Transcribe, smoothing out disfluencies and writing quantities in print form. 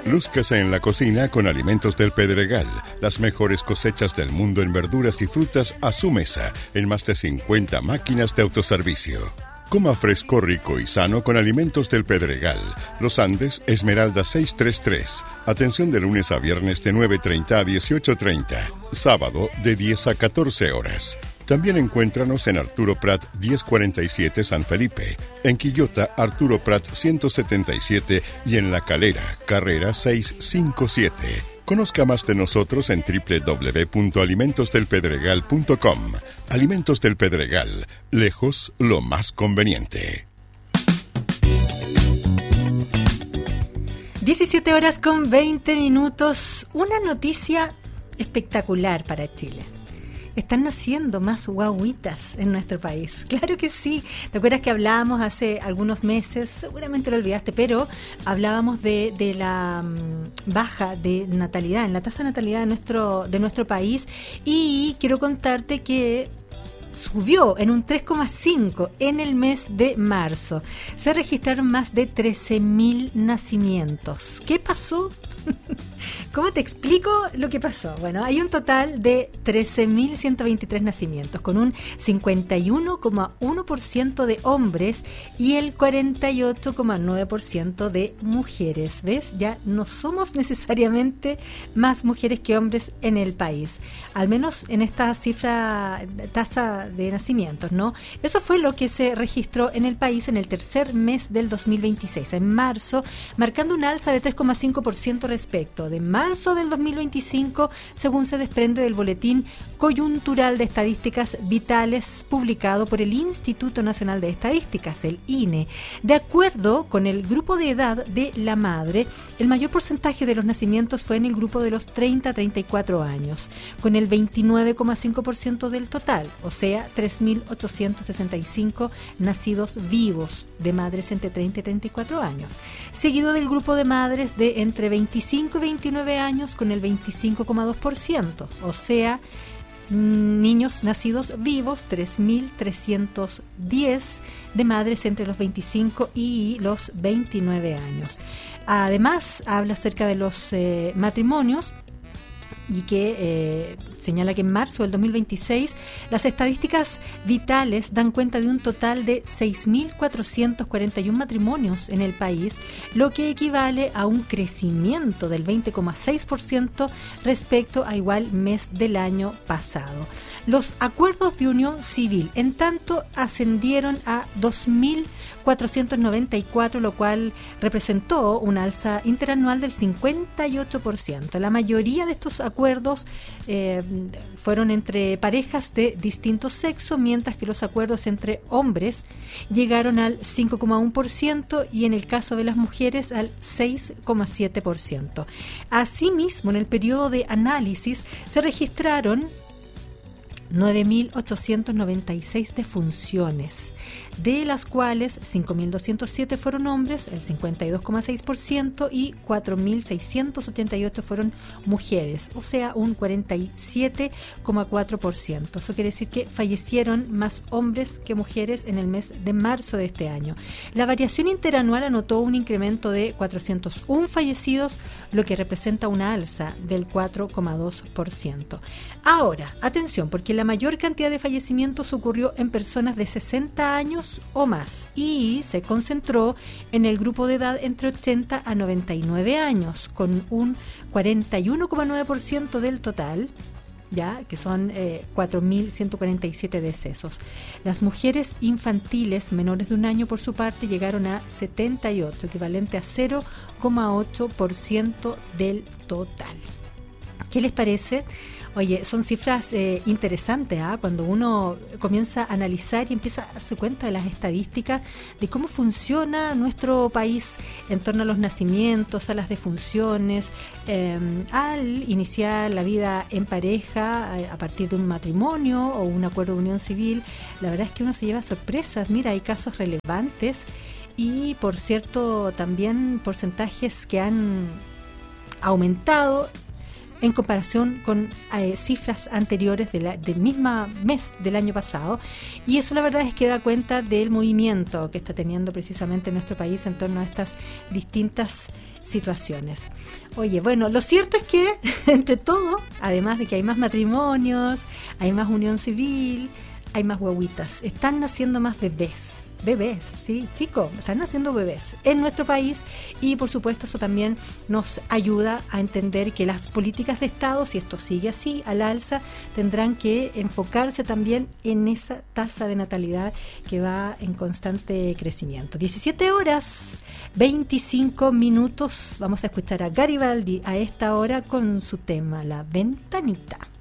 Lúzcase en la cocina con Alimentos del Pedregal, las mejores cosechas del mundo en verduras y frutas a su mesa, en más de 50 máquinas de autoservicio. Coma fresco, rico y sano con Alimentos del Pedregal. Los Andes, Esmeralda 633. Atención de lunes a viernes de 9:30 a 18:30. Sábado de 10 a 14 horas. También encuéntranos en Arturo Prat 1047 San Felipe, en Quillota Arturo Prat 177 y en La Calera, Carrera 657. Conozca más de nosotros en www.alimentosdelpedregal.com. Alimentos del Pedregal, lejos lo más conveniente. 17:20. Una noticia espectacular para Chile. Están naciendo más guaguitas en nuestro país. Claro que sí. ¿Te acuerdas que hablábamos hace algunos meses? Seguramente lo olvidaste, pero hablábamos de la baja de natalidad, en la tasa de natalidad de nuestro país, y quiero contarte que subió en un 3,5 en el mes de marzo. Se registraron más de 13.000 nacimientos. ¿Qué pasó? ¿Cómo te explico lo que pasó? Bueno, hay un total de 13.123 nacimientos, con un 51,1% de hombres y el 48,9% de mujeres. ¿Ves? Ya no somos necesariamente más mujeres que hombres en el país, al menos en esta tasa de nacimientos, ¿no? Eso fue lo que se registró en el país en el tercer mes del 2026, en marzo, marcando un alza de 3,5% respecto de marzo del 2025, según se desprende del Boletín Coyuntural de Estadísticas Vitales publicado por el Instituto Nacional de Estadísticas, el INE. De acuerdo con el grupo de edad de la madre, el mayor porcentaje de los nacimientos fue en el grupo de los 30 a 34 años, con el 29,5% del total, o sea, 3.865 nacidos vivos de madres entre 30 y 34 años, seguido del grupo de madres de entre 25 y 29 años con el 25,2%, o sea, niños nacidos vivos, 3.310 de madres entre los 25 y los 29 años. Además, habla acerca de los matrimonios, y que señala que en marzo del 2026 las estadísticas vitales dan cuenta de un total de 6.441 matrimonios en el país, lo que equivale a un crecimiento del 20,6% respecto a igual mes del año pasado. Los acuerdos de unión civil, en tanto, ascendieron a 2.494, lo cual representó una alza interanual del 58%. La mayoría de estos acuerdos fueron entre parejas de distinto sexo, mientras que los acuerdos entre hombres llegaron al 5,1% y en el caso de las mujeres al 6,7%. Asimismo, en el periodo de análisis se registraron 9.896 defunciones, de las cuales 5.207 fueron hombres, el 52,6%, y 4.688 fueron mujeres, o sea, un 47,4%. Eso quiere decir que fallecieron más hombres que mujeres en el mes de marzo de este año. La variación interanual anotó un incremento de 401 fallecidos, lo que representa una alza del 4,2%. Ahora, atención, porque la mayor cantidad de fallecimientos ocurrió en personas de 60 años o más y se concentró en el grupo de edad entre 80 a 99 años, con un 41,9% del total, ya que son 4.147 decesos. Las mujeres infantiles menores de un año, por su parte, llegaron a 78, equivalente a 0,8% del total. ¿Qué les parece? Oye, son cifras interesantes, ¿eh? Cuando uno comienza a analizar y empieza a darse cuenta de las estadísticas de cómo funciona nuestro país en torno a los nacimientos, a las defunciones, al iniciar la vida en pareja a partir de un matrimonio o un acuerdo de unión civil. La verdad es que uno se lleva sorpresas. Mira, hay casos relevantes y, por cierto, también porcentajes que han aumentado en comparación con cifras anteriores del mismo mes del año pasado, y eso la verdad es que da cuenta del movimiento que está teniendo precisamente nuestro país en torno a estas distintas situaciones. Oye, bueno, lo cierto es que entre todo, además de que hay más matrimonios, hay más unión civil, hay más guaguitas, están naciendo más bebés, sí, chicos, están naciendo bebés en nuestro país, y por supuesto eso también nos ayuda a entender que las políticas de Estado, si esto sigue así al alza, tendrán que enfocarse también en esa tasa de natalidad que va en constante crecimiento. 17:25. Vamos a escuchar a Garibaldi a esta hora con su tema La Ventanita.